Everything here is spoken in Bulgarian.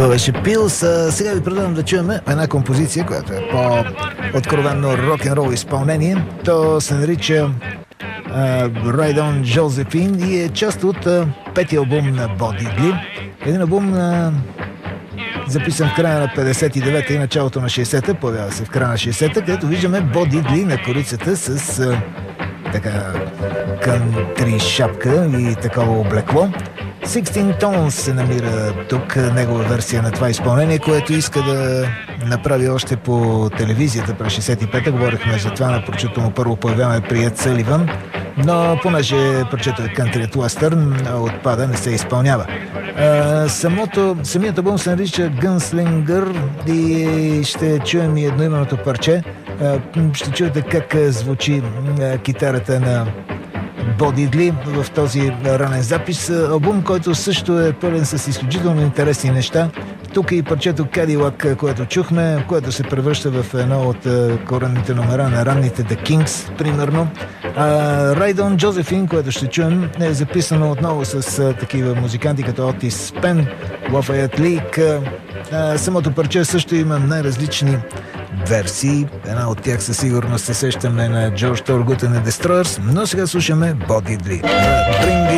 Това беше Пилс. Сега ви предлагам да чуем една композиция, която е по-откровенно рок-н-рол изпълнение. То се нарича Ride on Josephine и е част от петия албум на Бо Дидли. Един албум записан в края на 59-та и началото на 60-та, появява се в края на 60-та, където виждаме Бо Дидли на корицата с така кънтри шапка и такова облекло. 16 Tones се намира тук, негова версия на това изпълнение, което иска да направи още по телевизията през 65-та. Говорихме за това, на прочето му първо появяване при Ед Съливан, но понеже прочето е кънтрият уестърн, отпада, не се изпълнява. Самият албум се нарича Gunslinger и ще чуем и едноименното парче. Ще чуете как звучи китарата на Бо Дидли в този ранен запис. Албум, който също е пълен с изключително интересни неща. Тук е и парчето Cadillac, което чухме, което се превръща в едно от коренните номера на ранните The Kings, примерно. Ride on Josephine, което ще чуем, е записано отново с такива музиканти като Otis Penn, Lafayette Leak. Самото парче също има най-различни версии. Една от тях със сигурност се сещаме на Джордж Торгут and the Destroyers, но сега слушаме Бо Дидли.